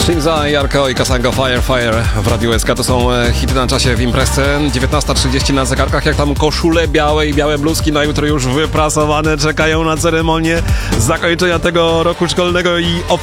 Shinza, Jarko i Kasango, Fire Fire w Radiu SK. To są hity na czasie w imprezce. 19:30 na zegarkach. Jak tam koszule białe i białe bluzki na jutro już wyprasowane czekają na ceremonię zakończenia tego roku szkolnego i